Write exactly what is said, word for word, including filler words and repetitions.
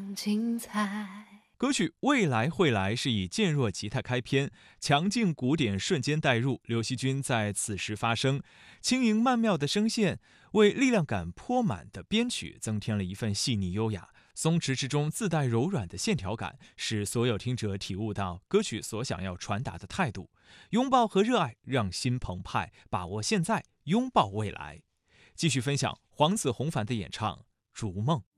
更精彩。 歌曲《未来会来》是以渐弱吉他开篇，强劲鼓点瞬间带入，刘惜君在此时发声，轻盈曼妙的声线为力量感颇满的编曲增添了一份细腻优雅，松弛之中自带柔软的线条感，使所有听者体悟到歌曲所想要传达的态度。拥抱和热爱让心澎湃，把握现在，拥抱未来。继续分享黄子弘凡的演唱《逐梦》。